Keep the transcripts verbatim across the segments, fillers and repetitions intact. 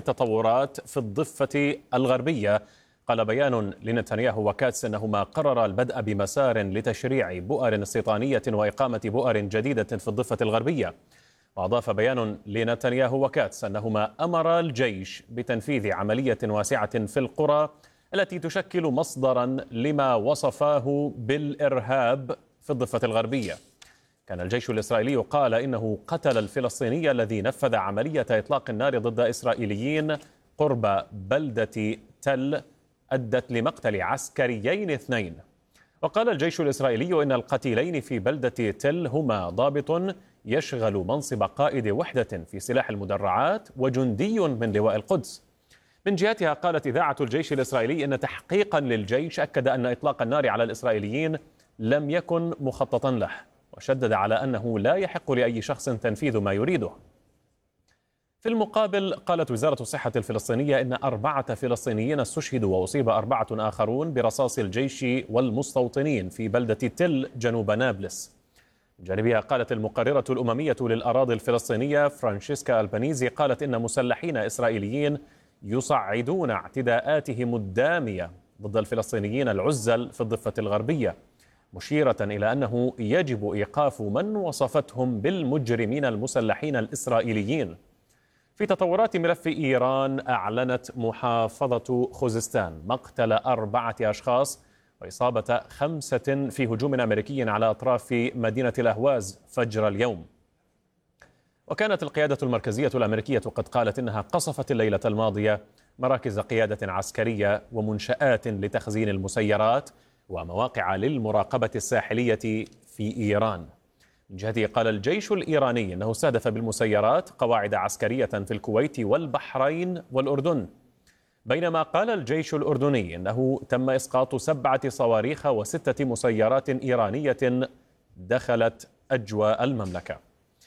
التطورات في الضفة الغربية. قال بيان لنتنياهو وكاتس أنهما قرر البدء بمسار لتشريع بؤر استيطانية وإقامة بؤر جديدة في الضفة الغربية. وأضاف بيان لنتنياهو وكاتس أنهما أمر الجيش بتنفيذ عملية واسعة في القرى التي تشكل مصدرا لما وصفاه بالإرهاب في الضفة الغربية. كان الجيش الإسرائيلي قال إنه قتل الفلسطيني الذي نفذ عملية إطلاق النار ضد إسرائيليين قرب بلدة تل أدت لمقتل عسكريين اثنين. وقال الجيش الإسرائيلي إن القتيلين في بلدة تل هما ضابط يشغل منصب قائد وحدة في سلاح المدرعات وجندي من لواء القدس. من جهتها قالت إذاعة الجيش الإسرائيلي إن تحقيقا للجيش أكد أن إطلاق النار على الإسرائيليين لم يكن مخططا له، وشدد على أنه لا يحق لأي شخص تنفيذ ما يريده. في المقابل قالت وزارة الصحة الفلسطينية إن أربعة فلسطينيين استشهدوا وأصيب أربعة آخرون برصاص الجيش والمستوطنين في بلدة تل جنوب نابلس. من جانبها قالت المقررة الأممية للأراضي الفلسطينية فرانشيسكا ألبانيزي قالت إن مسلحين إسرائيليين يصعدون اعتداءاتهم الدامية ضد الفلسطينيين العزل في الضفة الغربية، مشيرة إلى أنه يجب إيقاف من وصفتهم بالمجرمين المسلحين الإسرائيليين. في تطورات ملف إيران، أعلنت محافظة خوزستان مقتل أربعة أشخاص وإصابة خمسة في هجوم أمريكي على أطراف مدينة الأهواز فجر اليوم. وكانت القيادة المركزية الأمريكية قد قالت إنها قصفت الليلة الماضية مراكز قيادة عسكرية ومنشآت لتخزين المسيرات ومواقع للمراقبة الساحلية في إيران. من جهته قال الجيش الإيراني أنه استهدف بالمسيرات قواعد عسكرية في الكويت والبحرين والأردن، بينما قال الجيش الأردني أنه تم إسقاط سبعة صواريخ وستة مسيرات إيرانية دخلت أجواء المملكة.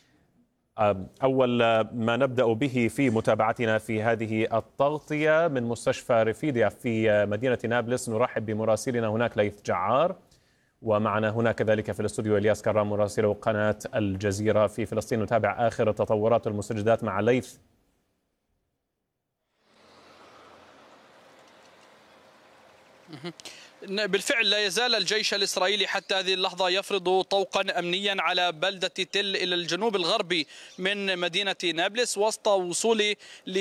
أول ما نبدأ به في متابعتنا في هذه التغطية من مستشفى رفيديا في مدينة نابلس، نرحب بمراسلنا هناك ليث جعار، ومعنا هنا كذلك في الاستوديو الياس كرام مراسل قناة الجزيرة في فلسطين. نتابع آخر التطورات والمستجدات مع ليث. بالفعل لا يزال الجيش الإسرائيلي حتى هذه اللحظة يفرض طوقا أمنيا على بلدة تل إلى الجنوب الغربي من مدينة نابلس، وسط وصول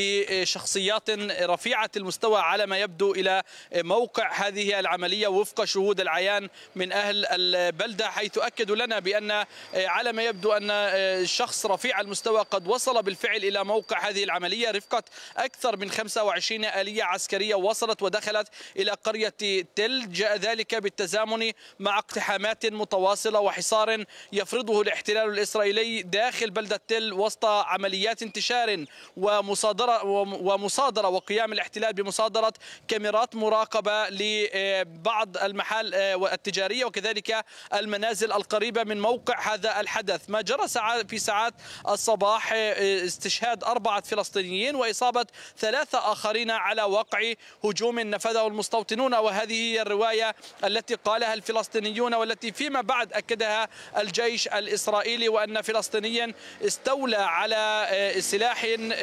لشخصيات رفيعة المستوى على ما يبدو إلى موقع هذه العملية وفق شهود العيان من أهل البلدة، حيث أكدوا لنا بأن على ما يبدو أن شخص رفيع المستوى قد وصل بالفعل إلى موقع هذه العملية رفقة أكثر من خمسة وعشرين آلية عسكرية وصلت ودخلت إلى قرية تل. جاء ذلك بالتزامن مع اقتحامات متواصلة وحصار يفرضه الاحتلال الإسرائيلي داخل بلدة تل وسط عمليات انتشار ومصادرة ومصادرة وقيام الاحتلال بمصادرة كاميرات مراقبة لبعض المحال التجارية وكذلك المنازل القريبة من موقع هذا الحدث. ما جرى في ساعات الصباح استشهاد أربعة فلسطينيين وإصابة ثلاثة آخرين على وقع هجوم نفذه المستوطنون، وهذه هي الرواية التي قالها الفلسطينيون والتي فيما بعد أكدها الجيش الإسرائيلي، وأن فلسطينيا استولى على سلاح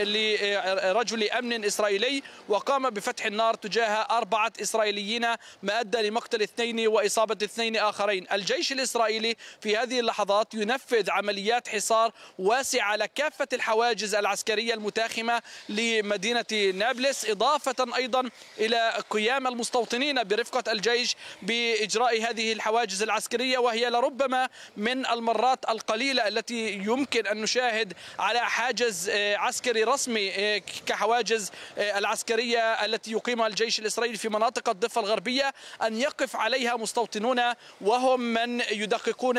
لرجل أمن إسرائيلي وقام بفتح النار تجاه أربعة إسرائيليين ما أدى لمقتل اثنين وإصابة اثنين آخرين. الجيش الإسرائيلي في هذه اللحظات ينفذ عمليات حصار واسعة على كافة الحواجز العسكرية المتاخمة لمدينة نابلس، إضافة أيضا إلى قيام المستوطنين برفقة الجيش بإجراء هذه الحواجز العسكرية، وهي لربما من المرات القليلة التي يمكن أن نشاهد على حاجز عسكري رسمي كحواجز العسكرية التي يقيمها الجيش الإسرائيلي في مناطق الضفة الغربية أن يقف عليها مستوطنون وهم من يدققون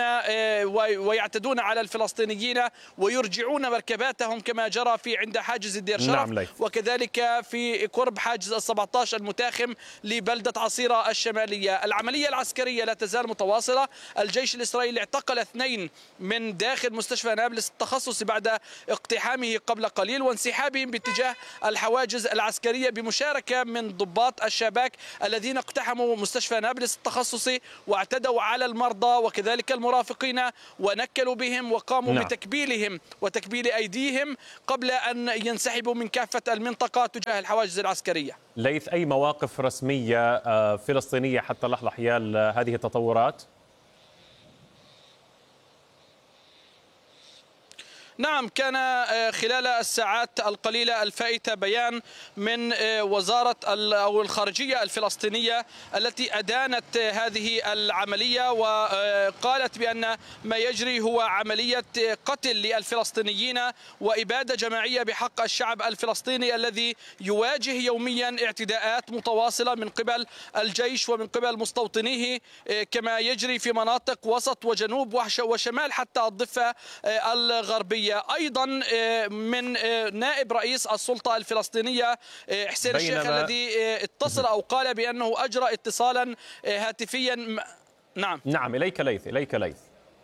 ويعتدون على الفلسطينيين ويرجعون مركباتهم كما جرى في عند حاجز الدير شرف. نعم، وكذلك في قرب حاجز السبعة عشر المتاخم لبلدة عصر النصيرة الشمالية. العملية العسكرية لا تزال متواصلة. الجيش الإسرائيلي اعتقل اثنين من داخل مستشفى نابلس التخصصي بعد اقتحامه قبل قليل وانسحابهم باتجاه الحواجز العسكرية بمشاركة من ضباط الشباك الذين اقتحموا مستشفى نابلس التخصصي واعتدوا على المرضى وكذلك المرافقين ونكلوا بهم وقاموا نعم. بتكبيلهم وتكبيل أيديهم قبل أن ينسحبوا من كافة المنطقة تجاه الحواجز العسكرية. ليث، أي مواقف رسمية فلسطينية حتى اللحظة حيال هذه التطورات؟ نعم، كان خلال الساعات القليلة الفائتة بيان من وزارة أو الخارجية الفلسطينية التي أدانت هذه العملية وقالت بأن ما يجري هو عملية قتل للفلسطينيين وإبادة جماعية بحق الشعب الفلسطيني الذي يواجه يوميا اعتداءات متواصلة من قبل الجيش ومن قبل مستوطنيه كما يجري في مناطق وسط وجنوب وشمال حتى الضفة الغربية. أيضا من نائب رئيس السلطة الفلسطينية حسين الشيخ الذي اتصل أو قال بأنه أجرى اتصالا هاتفيا. نعم نعم إليك ليث إليك ليث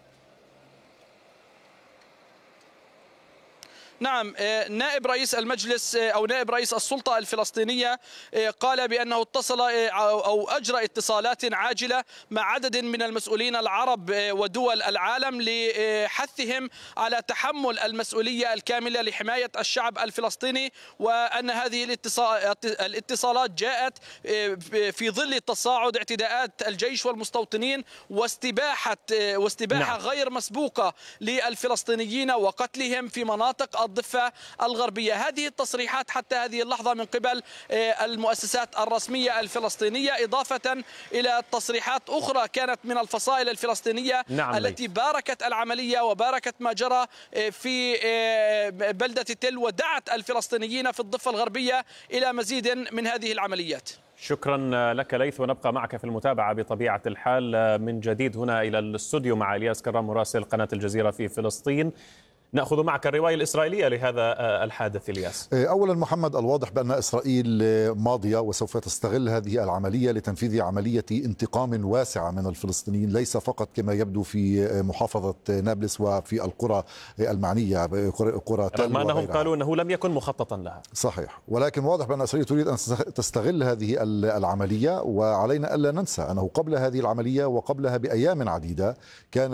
نعم، نائب رئيس المجلس أو نائب رئيس السلطة الفلسطينية قال بأنه اتصل أو أجرى اتصالات عاجلة مع عدد من المسؤولين العرب ودول العالم لحثهم على تحمل المسؤولية الكاملة لحماية الشعب الفلسطيني، وأن هذه الاتصالات جاءت في ظل تصاعد اعتداءات الجيش والمستوطنين واستباحة واستباحة نعم. غير مسبوقة للفلسطينيين وقتلهم في مناطق الضفة الغربية. هذه التصريحات حتى هذه اللحظة من قبل المؤسسات الرسمية الفلسطينية، إضافة إلى تصريحات أخرى كانت من الفصائل الفلسطينية نعم التي باركت العملية وباركت ما جرى في بلدة تل ودعت الفلسطينيين في الضفة الغربية إلى مزيد من هذه العمليات. شكرا لك ليث، ونبقى معك في المتابعة بطبيعة الحال من جديد هنا إلى الاستوديو مع إلياس كرام مراسل قناة الجزيرة في فلسطين. نأخذ معك الرواية الإسرائيلية لهذا الحادث إلياس. أولا محمد، الواضح بأن إسرائيل ماضية وسوف تستغل هذه العملية لتنفيذ عملية انتقام واسعة من الفلسطينيين، ليس فقط كما يبدو في محافظة نابلس وفي القرى المعنية قرى تل رغم أنهم قالوا أنه لم يكن مخططا لها. صحيح، ولكن واضح بأن إسرائيل تريد أن تستغل هذه العملية، وعلينا ألا ننسى أنه قبل هذه العملية وقبلها بأيام عديدة كان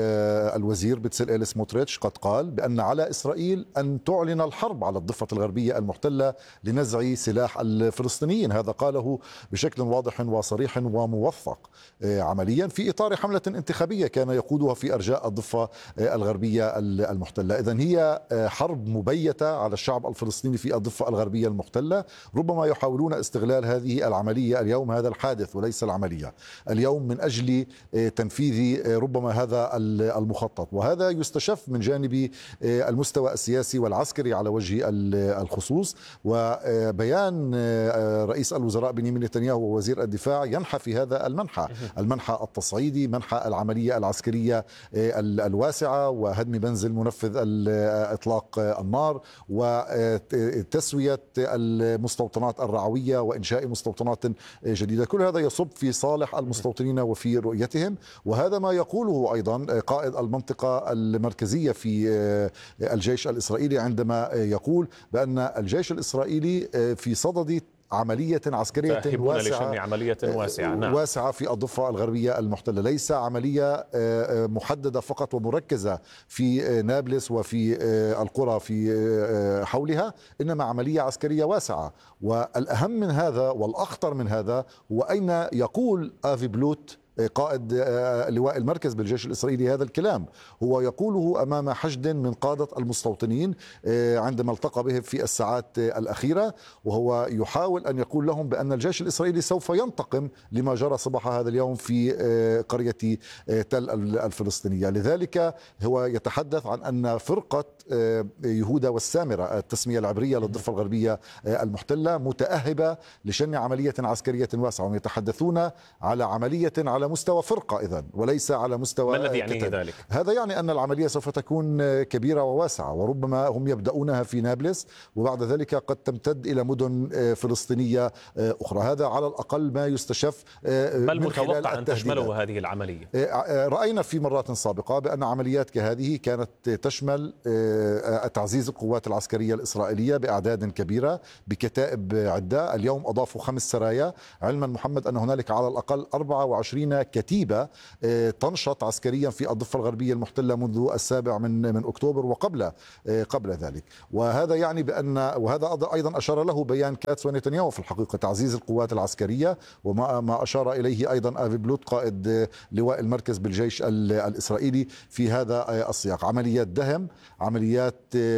الوزير بتسليل سموتريتش قد قال بأن على إسرائيل أن تعلن الحرب على الضفة الغربية المحتلة لنزع سلاح الفلسطينيين. هذا قاله بشكل واضح وصريح وموثق عمليا في إطار حملة انتخابية كان يقودها في أرجاء الضفة الغربية المحتلة. إذن هي حرب مبيتة على الشعب الفلسطيني في الضفة الغربية المحتلة. ربما يحاولون استغلال هذه العملية اليوم، هذا الحادث وليس العملية اليوم، من أجل تنفيذ ربما هذا المخطط، وهذا يستشف من جانب المستوى السياسي والعسكري على وجه الخصوص. وبيان رئيس الوزراء بنيامين نتنياهو ووزير الدفاع ينحى في هذا المنحى، المنحى التصعيدي، منحى العملية العسكرية الواسعة وهدم منزل منفذ إطلاق النار وتسوية المستوطنات الرعوية وإنشاء مستوطنات جديدة. كل هذا يصب في صالح المستوطنين وفي رؤيتهم، وهذا ما يقوله أيضا قائد المنطقة المركزية في الجيش الإسرائيلي عندما يقول بأن الجيش الإسرائيلي في صدد عملية عسكرية واسعة عملية واسعة نعم. واسعة في الضفة الغربية المحتلة، ليس عملية محددة فقط ومركزة في نابلس وفي القرى في حولها، إنما عملية عسكرية واسعة. والأهم من هذا والأخطر من هذا هو أين يقول آفي بلوت قائد لواء المركز بالجيش الإسرائيلي هذا الكلام، هو يقوله أمام حشد من قادة المستوطنين عندما التقى بهم في الساعات الأخيرة، وهو يحاول أن يقول لهم بأن الجيش الإسرائيلي سوف ينتقم لما جرى صباح هذا اليوم في قرية تل الفلسطينية. لذلك هو يتحدث عن أن فرقة يهودا والسامرة، التسمية العبرية للضفة الغربية المحتلة، متأهبة لشن عملية عسكرية واسعة، ويتحدثون على عملية على على مستوى فرقة إذن وليس على مستوى. ما الذي يعنيه ذلك؟ هذا يعني أن العملية سوف تكون كبيرة وواسعة، وربما هم يبدأونها في نابلس وبعد ذلك قد تمتد إلى مدن فلسطينية أخرى. هذا على الأقل ما يستشف ما المتوقع أن تشمله هذه العملية؟ رأينا في مرات سابقة بأن عمليات كهذه كانت تشمل تعزيز القوات العسكرية الإسرائيلية بأعداد كبيرة بكتائب عدة. اليوم أضافوا خمس سرايا، علما محمد أن هنالك على الأقل أربعة وعشرين كتيبة تنشط عسكريا في الضفة الغربية المحتلة منذ السابع من من أكتوبر وقبل قبل ذلك. وهذا يعني بأن وهذا أيضا أشار له بيان كاتس ونتنياهو في الحقيقة، تعزيز القوات العسكرية، وما ما أشار إليه أيضا آفي بلوت قائد لواء المركز بالجيش الإسرائيلي في هذا السياق. عمليات دهم، عمليات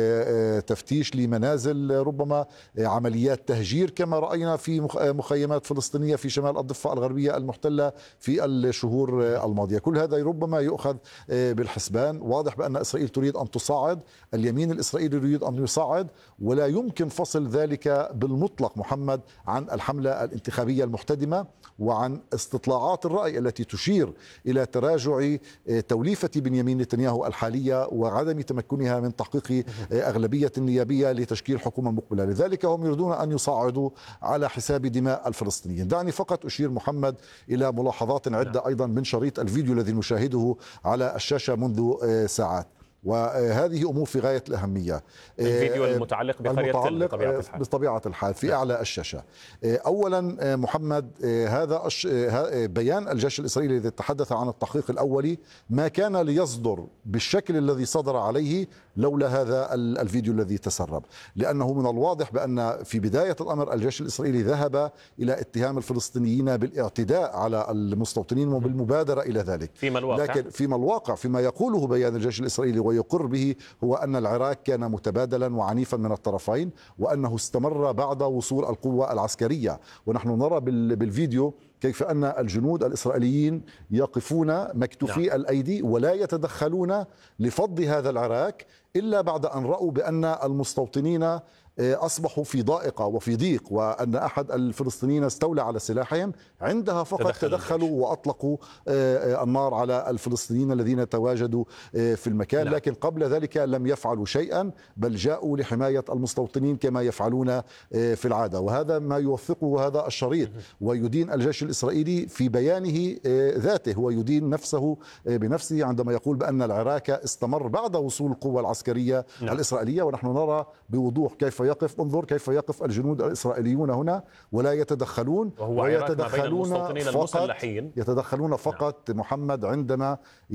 تفتيش لمنازل، ربما عمليات تهجير كما رأينا في مخيمات فلسطينية في شمال الضفة الغربية المحتلة في الشهور الماضية. كل هذا ربما يؤخذ بالحسبان. واضح بأن إسرائيل تريد أن تصعد، اليمين الإسرائيلي يريد أن يصعد، ولا يمكن فصل ذلك بالمطلق محمد عن الحملة الانتخابية المحتدمة وعن استطلاعات الرأي التي تشير إلى تراجع توليفة بنيامين نتنياهو الحالية وعدم تمكنها من تحقيق أغلبية نيابية لتشكيل حكومة مقبلة. لذلك هم يريدون أن يصعدوا على حساب دماء الفلسطينيين. دعني فقط أشير محمد إلى ملاحظات عدة أيضا من شريط الفيديو الذي نشاهده على الشاشة منذ ساعات، وهذه أمور في غاية الأهمية. الفيديو المتعلق بقرية تل بطبيعة الحال. بطبيعة الحال في أعلى الشاشة. أولا محمد، هذا بيان الجيش الإسرائيلي الذي تحدث عن التحقيق الأولي ما كان ليصدر بالشكل الذي صدر عليه لولا هذا الفيديو الذي تسرب، لأنه من الواضح بأن في بداية الأمر الجيش الإسرائيلي ذهب إلى اتهام الفلسطينيين بالاعتداء على المستوطنين وبالمبادرة إلى ذلك. فيما الواقع لكن فيما الواقع فيما يقوله بيان الجيش الإسرائيلي ويقر به هو أن العراك كان متبادلا وعنيفا من الطرفين، وأنه استمر بعد وصول القوة العسكرية. ونحن نرى بالفيديو كيف أن الجنود الإسرائيليين يقفون مكتوفي نعم. الأيدي ولا يتدخلون لفض هذا العراك إلا بعد أن رأوا بأن المستوطنين أصبحوا في ضائقة وفي ضيق، وأن أحد الفلسطينيين استولى على سلاحهم. عندها فقط تدخل تدخلوا الجيش وأطلقوا النار على الفلسطينيين الذين تواجدوا في المكان. لا. لكن قبل ذلك لم يفعلوا شيئا، بل جاءوا لحماية المستوطنين كما يفعلون في العادة. وهذا ما يوثقه هذا الشريط، ويدين الجيش الإسرائيلي في بيانه ذاته، هو يدين نفسه بنفسه عندما يقول بأن العراك استمر بعد وصول القوة العسكرية نعم. الإسرائيلية. ونحن نرى بوضوح كيف يقف انظر كيف يقف الجنود الإسرائيليون هنا ولا يتدخلون، وهو ويتدخلون فقط يتدخلون فقط نعم. محمد عندما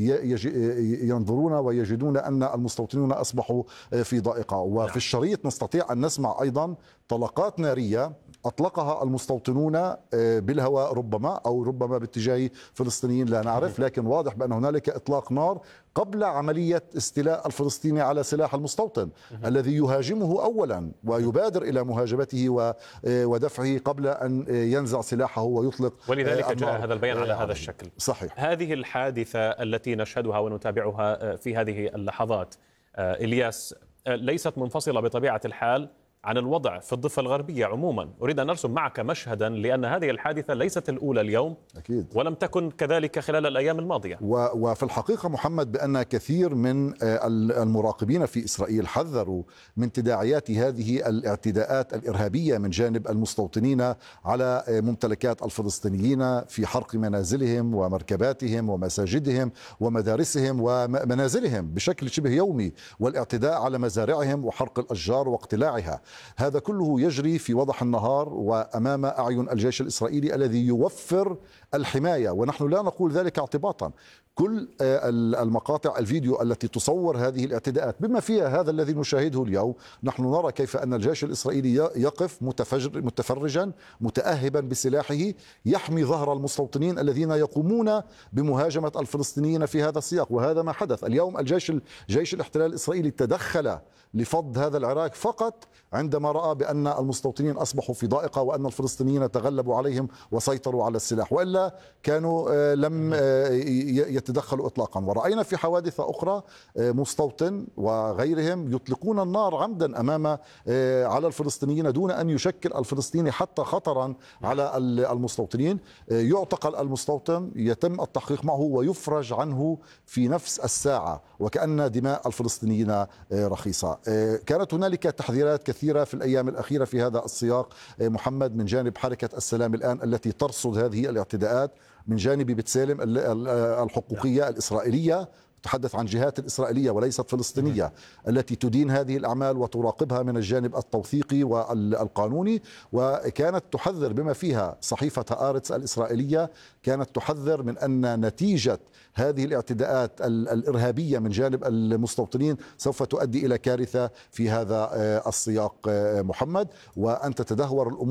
ينظرون ويجدون أن المستوطنون أصبحوا في ضائقة. وفي نعم. الشريط نستطيع أن نسمع أيضا طلقات نارية أطلقها المستوطنون بالهواء ربما أو ربما باتجاه فلسطينيين لا نعرف، لكن واضح بأن هنالك إطلاق نار قبل عملية استيلاء الفلسطيني على سلاح المستوطن الذي يهاجمه أولا ويبادر إلى مهاجمته ودفعه قبل أن ينزع سلاحه ويطلق. ولذلك جاء هذا البيان على هذا الشكل. صحيح. هذه الحادثة التي نشهدها ونتابعها في هذه اللحظات إلياس ليست منفصلة بطبيعة الحال عن الوضع في الضفة الغربية عموما. أريد أن أرسم معك مشهدا، لأن هذه الحادثة ليست الأولى اليوم أكيد. ولم تكن كذلك خلال الأيام الماضية. وفي الحقيقة محمد بأن كثير من المراقبين في إسرائيل حذروا من تداعيات هذه الاعتداءات الإرهابية من جانب المستوطنين على ممتلكات الفلسطينيين في حرق منازلهم ومركباتهم ومساجدهم ومدارسهم ومنازلهم بشكل شبه يومي، والاعتداء على مزارعهم وحرق الأشجار واقتلاعها. هذا كله يجري في وضح النهار وأمام أعين الجيش الإسرائيلي الذي يوفر الحماية، ونحن لا نقول ذلك اعتباطا. كل المقاطع الفيديو التي تصور هذه الاعتداءات بما فيها هذا الذي نشاهده اليوم، نحن نرى كيف أن الجيش الإسرائيلي يقف متفرجا متأهبا بسلاحه يحمي ظهر المستوطنين الذين يقومون بمهاجمة الفلسطينيين في هذا السياق. وهذا ما حدث اليوم. الجيش جيش الاحتلال الإسرائيلي تدخل لفض هذا العراك فقط عند عندما رأى بأن المستوطنين أصبحوا في ضائقة وأن الفلسطينيين تغلبوا عليهم وسيطروا على السلاح، وإلا كانوا لم يتدخلوا إطلاقا. ورأينا في حوادث أخرى مستوطن وغيرهم يطلقون النار عمدا أمام على الفلسطينيين دون أن يشكل الفلسطيني حتى خطرا على المستوطنين. يعتقل المستوطن، يتم التحقيق معه ويفرج عنه في نفس الساعة وكأن دماء الفلسطينيين رخيصة. كانت هنالك تحذيرات كثيرة في الأيام الأخيرة في هذا السياق محمد من جانب حركة السلام الآن التي ترصد هذه الاعتداءات، من جانب بتسالم الحقوقية الإسرائيلية، تحدث عن جهات الإسرائيلية وليست فلسطينية التي تدين هذه الأعمال وتراقبها من الجانب التوثيقي والقانوني. وكانت تحذر بما فيها صحيفة هآرتس الإسرائيلية، كانت تحذر من أن نتيجة هذه الاعتداءات الإرهابية من جانب المستوطنين سوف تؤدي إلى كارثة في هذا السياق محمد، وأن تتدهور الأمور